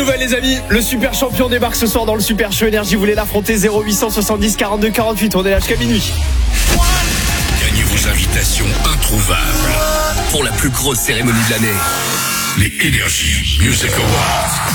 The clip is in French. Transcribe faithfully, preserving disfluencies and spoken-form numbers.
Nouvelle les amis, le super champion débarque ce soir dans le Super Show Énergie. Vous voulez l'affronter? Zéro huit cent soixante-dix quarante-deux quarante-huit. On est là jusqu'à minuit. Gagnez vos invitations introuvables pour la plus grosse cérémonie de l'année, les Energy Music Awards.